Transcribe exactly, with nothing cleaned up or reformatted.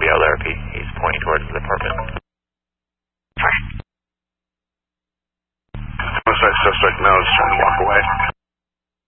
be out there if he, he's pointing towards the apartment. Homicide suspect now is trying to walk away.